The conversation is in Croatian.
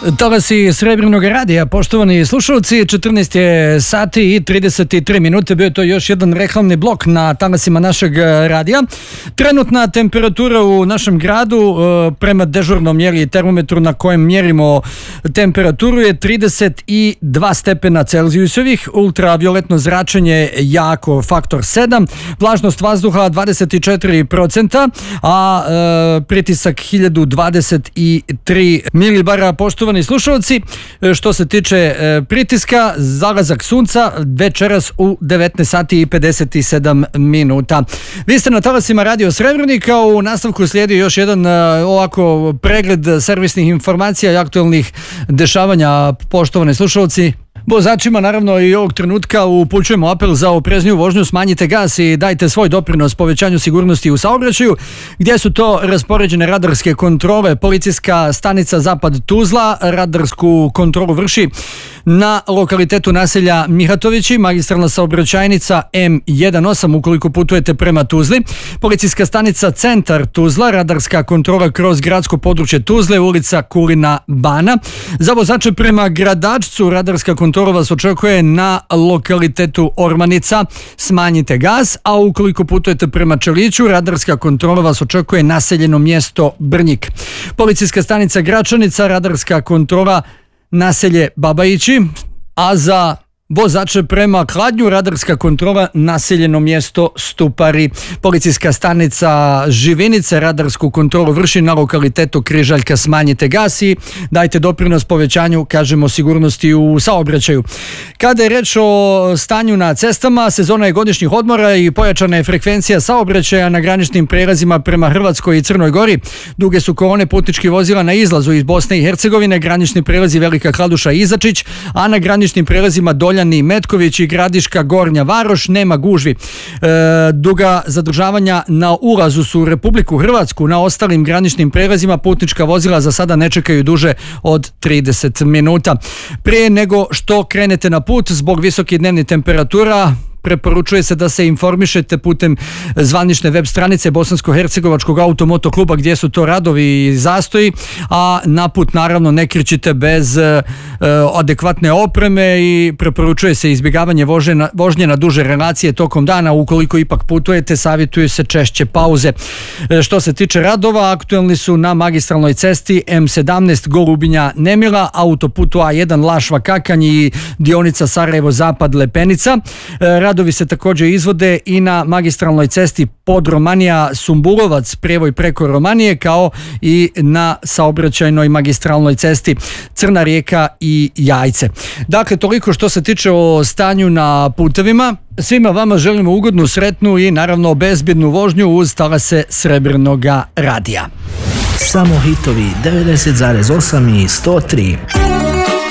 Talasi Srebrnog radija, poštovani slušalci, 14 je sati i 33 minute, bio je to još jedan reklamni blok na talasima našeg radija. Trenutna temperatura u našem gradu prema dežurnom mjeri termometru na kojem mjerimo temperaturu je 32 stepena Celzijusovih, ultravioletno zračenje jako, faktor 7, vlažnost vazduha 24%, a pritisak 1023 milibara. Poštovani slušalci, što se tiče pritiska, zalazak sunca večeras u 19 sati i 57 minuta. Vi ste na talasima Radio Srebrnika, u nastavku slijedi još jedan ovako pregled servisnih informacija i aktualnih dešavanja, poštovani slušalci. Vozačima naravno i ovog trenutka upućujemo apel za oprezniju vožnju, smanjite gas i dajte svoj doprinos povećanju sigurnosti u saobraćaju. Gdje su to raspoređene radarske kontrole? Policijska stanica Zapad Tuzla radarsku kontrolu vrši na lokalitetu naselja Mihatovići, magistralna saobraćajnica M18 ukoliko putujete prema Tuzli. Policijska stanica Centar Tuzla, radarska kontrola kroz gradsko područje Tuzle, ulica Kulina Bana. Za vozače prema Gradačcu, radarska kontrola vas očekuje na lokalitetu Ormanica, smanjite gas, a ukoliko putujete prema Čeliću, radarska kontrola vas očekuje naseljeno mjesto Brnjik. Policijska stanica Gračanica, radarska kontrola naselje Babajići, a za vozače prema Kladnju, radarska kontrola naseljeno mjesto Stupari. Policijska stanica Živinice, radarsku kontrolu vrši na lokalitetu Križaljka, smanjite gas i dajte doprinos povećanju, kažemo, sigurnosti u saobraćaju. Kada je reč o stanju na cestama, sezona je godišnjih odmora i pojačana je frekvencija saobraćaja na graničnim prelazima prema Hrvatskoj i Crnoj Gori. Duge su kolone putničkih vozila na izlazu iz Bosne i Hercegovine, granični prelazi Velika Kladuša i Izačić, a na graničnim prelazima Doljani, Metković i Gradiška Gornja Varoš nema gužvi. Duga zadržavanja na ulazu su u Republiku Hrvatsku. Na ostalim graničnim prelazima putnička vozila za sada ne čekaju duže od 30 minuta. Prije nego što krenete na put, zbog visokih dnevnih temperatura, preporučuje se da se informišete putem zvanične web stranice Bosansko-hercegovačkog automoto kluba gdje su to radovi i zastoji, a na put naravno ne krećite bez adekvatne opreme i preporučuje se izbjegavanje vožnje na duže relacije tokom dana. Ukoliko ipak putujete, savjetuju se češće pauze. Što se tiče radova, aktualni su na magistralnoj cesti M17 Golubinja Nemila, autoputu A1 Lašva Kakanj i dionica Sarajevo Zapad Lepenica. Radovi se također izvode i na magistralnoj cesti Podromanija Sumbulovac, prijevoj preko Romanije, kao i na saobraćajnoj magistralnoj cesti Crna Rijeka i Jajce. Dakle, toliko što se tiče o stanju na putevima. Svima vama želimo ugodnu, sretnu i naravno bezbjednu vožnju uz talase Srebrnoga radija. Samo hitovi 90,8 i 103.